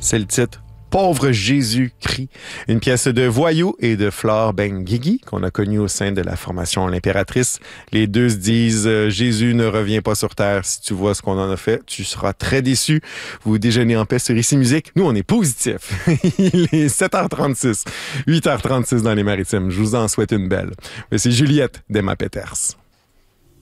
C'est le titre Pauvre Jésus-Christ, une pièce de Voyou et de Flore Benguigui qu'on a connue au sein de la formation L'Impératrice. Les deux se disent Jésus ne revient pas sur terre. Si tu vois ce qu'on en a fait, tu seras très déçu. Vous déjeunez en paix sur Ici Musique. Nous, on est positifs. Il est 7h36, 8h36 dans les Maritimes. Je vous en souhaite une belle. C'est Juliette d'Emma Peters.